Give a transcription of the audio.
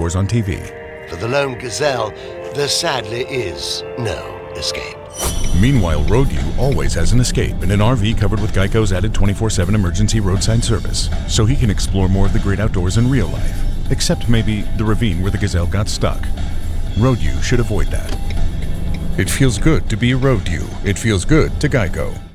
Wars on TV. For the lone gazelle, there sadly is no escape. Meanwhile, Road U always has an escape in an RV covered with Geico's added 24/7 emergency roadside service, so he can explore more of the great outdoors in real life, except maybe the ravine where the gazelle got stuck. Road U should avoid that. It feels good to be Road U. It feels good to Geico.